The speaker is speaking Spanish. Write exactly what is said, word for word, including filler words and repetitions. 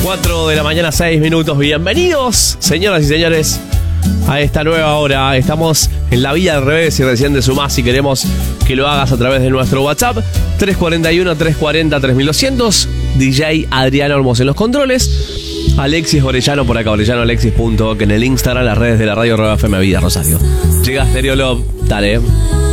cuatro de la mañana, seis minutos. Bienvenidos, señoras y señores, a esta nueva hora. Estamos en La Vida al Revés y recién te sumás si queremos que lo hagas a través de nuestro WhatsApp tres cuatro uno, tres cuatro cero, tres mil doscientos. D J Adrián Olmos en los controles. Alexis Orellano por acá, orellano alexis punto oc en el Instagram, las redes de la radio F M Vida Rosario. Llega Stereo Love, dale.